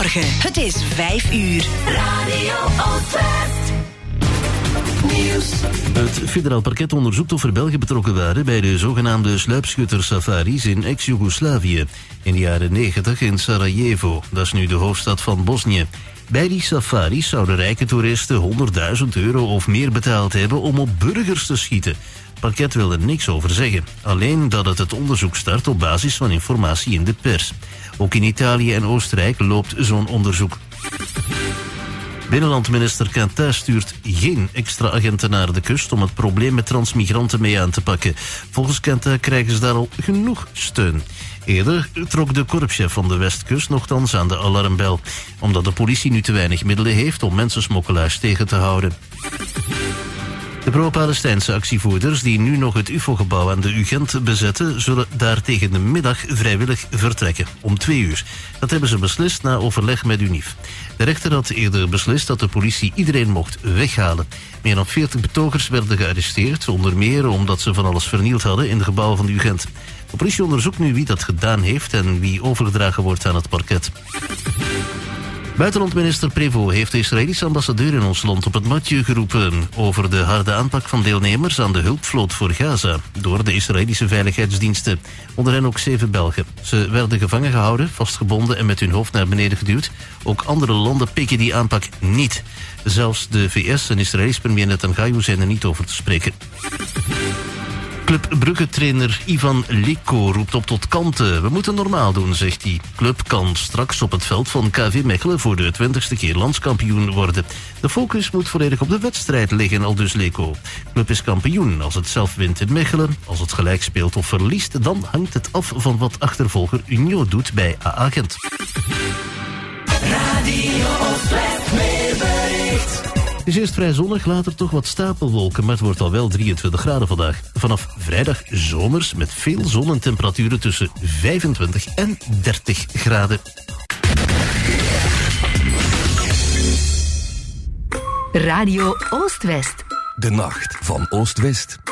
Goedemorgen, het is 5 uur. Radio Oostwest. Nieuws. Het federaal parket onderzoekt of er Belgen betrokken waren bij de zogenaamde sluipschuttersafaris in ex-Joegoslavië. In de jaren 90 in Sarajevo, dat is nu de hoofdstad van Bosnië. Bij die safaris zouden rijke toeristen €100.000 of meer betaald hebben om op burgers te schieten. Het parket wil er niks over zeggen. Alleen dat het onderzoek start op basis van informatie in de pers. Ook in Italië en Oostenrijk loopt zo'n onderzoek. Binnenlandminister Quentin stuurt geen extra agenten naar de kust om het probleem met transmigranten mee aan te pakken. Volgens Quentin krijgen ze daar al genoeg steun. Eerder trok de korpschef van de Westkust nochtans aan de alarmbel, omdat de politie nu te weinig middelen heeft om mensensmokkelaars tegen te houden. De pro-Palestijnse actievoerders die nu nog het UFO-gebouw aan de UGent bezetten, zullen daar tegen de middag vrijwillig vertrekken, om 2 uur. Dat hebben ze beslist na overleg met UNIF. De rechter had eerder beslist dat de politie iedereen mocht weghalen. Meer dan 40 betogers werden gearresteerd, onder meer omdat ze van alles vernield hadden in de gebouwen van de UGent. De politie onderzoekt nu wie dat gedaan heeft en wie overgedragen wordt aan het parket. Buitenlandminister Prévost heeft de Israëlische ambassadeur in ons land op het matje geroepen over de harde aanpak van deelnemers aan de hulpvloot voor Gaza door de Israëlische veiligheidsdiensten. Onder hen ook 7 Belgen. Ze werden gevangen gehouden, vastgebonden en met hun hoofd naar beneden geduwd. Ook andere landen pikken die aanpak niet. Zelfs de VS en Israëlisch premier Netanyahu zijn er niet over te spreken. Club Brugge-trainer Ivan Leko roept op tot kalmte. We moeten normaal doen, zegt hij. Club kan straks op het veld van KV Mechelen voor de 20e keer landskampioen worden. De focus moet volledig op de wedstrijd liggen, aldus Leko. Club is kampioen als het zelf wint in Mechelen. Als het gelijk speelt of verliest, dan hangt het af van wat achtervolger Union doet bij AA Gent. Radio Oostwest weerbericht. Het is eerst vrij zonnig, later toch wat stapelwolken, maar het wordt al wel 23 graden vandaag. Vanaf vrijdag zomers met veel zon en temperaturen tussen 25 en 30 graden. Radio Oostwest. De nacht van Oost-West.